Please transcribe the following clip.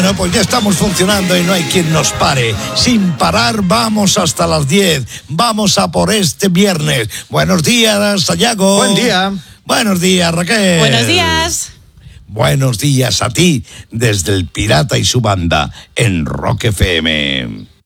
Bueno, pues ya estamos funcionando y no hay quien nos pare. Sin parar vamos hasta las 10. Vamos a por este viernes. Buenos días, Sayago. Buen día. Buenos días, Raquel. Buenos días. Buenos días a ti desde el Pirata y su banda en Rock FM.